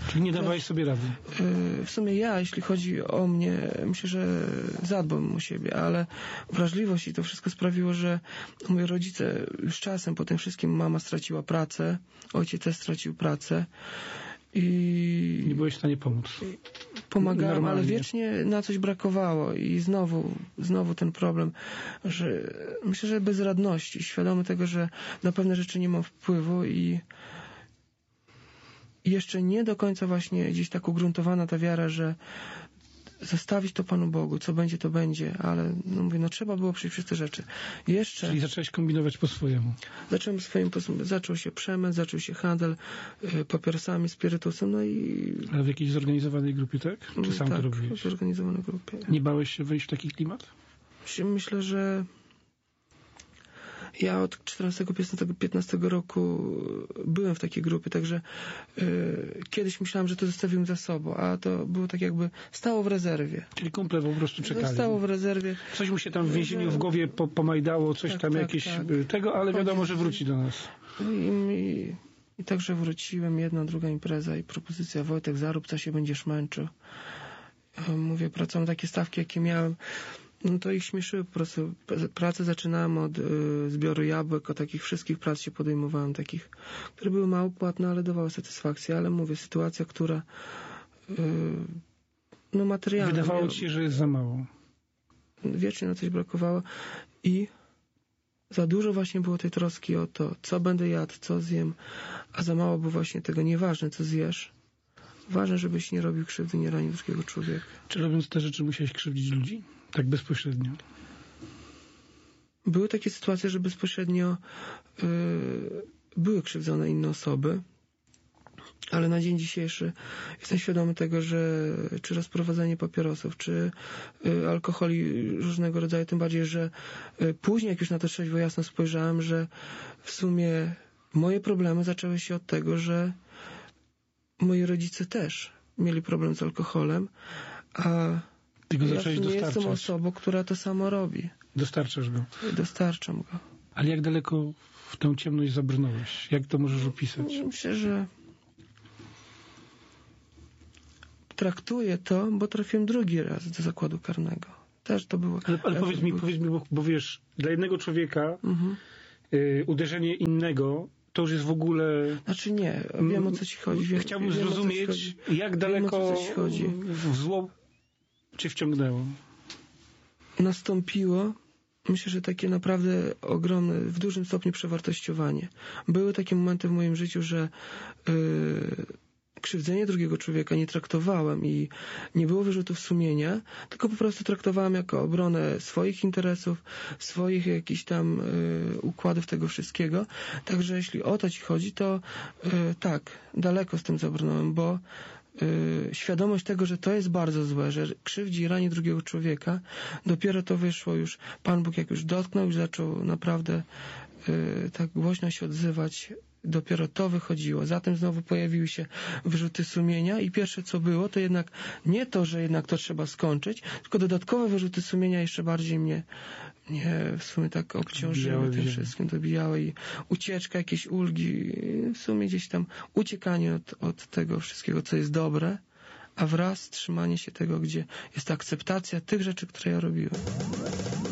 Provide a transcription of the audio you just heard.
Czyli nie dawałeś sobie rady? W sumie ja, jeśli chodzi o mnie, myślę, że zadbam o siebie, ale wrażliwość i to wszystko sprawiło, że moi rodzice już czasem po tym wszystkim, mama straciła pracę, ojciec też stracił pracę i nie byłeś w stanie pomóc. Pomagałem, normalnie. ale wiecznie na coś brakowało i znowu ten problem, że myślę, że bezradności, świadomy tego, że na pewne rzeczy nie mam wpływu i jeszcze nie do końca właśnie gdzieś tak ugruntowana ta wiara, że zostawić to Panu Bogu, co będzie, to będzie, ale no mówię, no trzeba było przejść przez te rzeczy. Czyli zacząłeś kombinować po swojemu. Zacząłem swoim sposobem, zaczął się przemysł, zaczął się handel papierosami, spirytusem, no i... Ale w jakiejś zorganizowanej grupie, tak? Czy sam to robiłeś? Tak, w zorganizowanej grupie. Nie bałeś się wejść w taki klimat? Myślę, że ja od 14-15 roku byłem w takiej grupie, także kiedyś myślałem, że to zostawiłem za sobą, a to było tak jakby stało w rezerwie. Czyli kumple po prostu czekali. Stało w rezerwie. Coś mu się tam w więzieniu w głowie pomajdało, coś tak, tam tak, jakieś tak. tego, ale wiadomo, że wróci do nas. I także wróciłem, jedna, druga impreza i propozycja: Wojtek, zarób, co się będziesz męczył. Mówię, pracowałem takie stawki, jakie miałem. No to ich śmieszyły po prostu. Pracę zaczynałem od zbioru jabłek, o takich wszystkich prac się podejmowałem, takich, które były mało płatne, ale dawały satysfakcję, ale mówię, sytuacja, która no materialna. Wydawało ci się, że jest za mało. Wiecznie na coś brakowało i za dużo właśnie było tej troski o to, co będę jadł, co zjem, a za mało było właśnie tego, nieważne co zjesz. Ważne, żebyś nie robił krzywdy, nie ranił drugiego człowieka. Czy robiąc te rzeczy musiałeś krzywdzić ludzi? Tak bezpośrednio? Były takie sytuacje, że bezpośrednio były krzywdzone inne osoby, ale na dzień dzisiejszy jestem świadomy tego, że czy rozprowadzanie papierosów, czy alkoholi różnego rodzaju, tym bardziej, że później, jak już na to trzeźwo jasno spojrzałem, że w sumie moje problemy zaczęły się od tego, że moi rodzice też mieli problem z alkoholem, a Ty go ja zacząłeś nie dostarczać. jestem osobą, która to samo robi. Dostarczasz go. Dostarczam go. Ale jak daleko w tę ciemność zabrnąłeś? Jak to możesz opisać? Myślę, że traktuję to, bo trafiłem drugi raz do zakładu karnego. Też to było... Ale powiedz mi, bo wiesz, dla jednego człowieka uderzenie innego to już jest w ogóle... Znaczy nie, wiem o co ci chodzi. Chciałbym zrozumieć, jak daleko w zło cię wciągnęło. Nastąpiło, myślę, że takie naprawdę ogromne, w dużym stopniu przewartościowanie. Były takie momenty w moim życiu, że krzywdzenie drugiego człowieka nie traktowałem i nie było wyrzutów sumienia, tylko po prostu traktowałem jako obronę swoich interesów, swoich jakichś tam układów tego wszystkiego. Także jeśli o to ci chodzi, to tak, daleko z tym zabrnąłem, bo świadomość tego, że to jest bardzo złe, że krzywdzi i rani drugiego człowieka, dopiero to wyszło już, Pan Bóg jak już dotknął, już zaczął naprawdę tak głośno się odzywać, dopiero to wychodziło. Zatem znowu pojawiły się wyrzuty sumienia i pierwsze co było, to jednak nie to, że jednak to trzeba skończyć, tylko dodatkowe wyrzuty sumienia jeszcze bardziej mnie w sumie tak obciążyły tym wszystkim, dobijały i ucieczka, jakieś ulgi, w sumie gdzieś tam uciekanie od tego wszystkiego, co jest dobre, a wraz trzymanie się tego, gdzie jest akceptacja tych rzeczy, które ja robiłem.